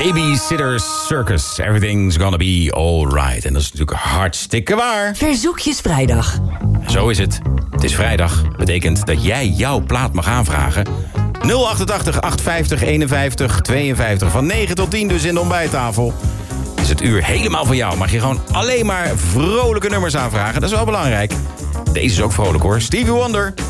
Babysitter Circus, everything's gonna be alright. En dat is natuurlijk hartstikke waar. Verzoekjesvrijdag. Zo is het. Het is vrijdag. Betekent dat jij jouw plaat mag aanvragen. 088 850 51 52 van 9 tot 10 dus in de ontbijttafel. Is het uur helemaal voor jou. Mag je gewoon alleen maar vrolijke nummers aanvragen. Dat is wel belangrijk. Deze is ook vrolijk hoor. Stevie Wonder.